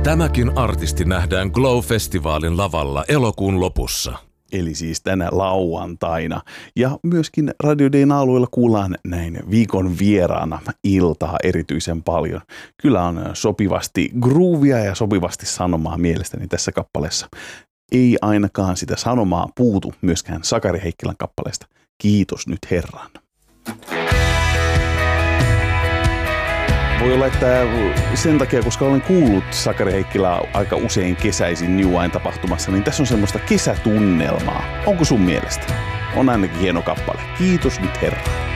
Tämäkin artisti nähdään Glow-festivaalin lavalla elokuun lopussa. Eli siis tänä lauantaina. Ja myöskin Radio Dayn alueella kuullaan näin viikon vieraana iltaa erityisen paljon. Kyllä on sopivasti groovia ja sopivasti sanomaa mielestäni tässä kappaleessa. Ei ainakaan sitä sanomaa puutu myöskään Sakari Heikkilän kappaleesta. Kiitos nyt Herran. Voi olla, että sen takia, koska olen kuullut Sakari Heikkilää aika usein kesäisin New Wine -tapahtumassa, niin tässä on semmoista kesätunnelmaa. Onko sun mielestä? On ainakin hieno kappale. Kiitos nyt Herran.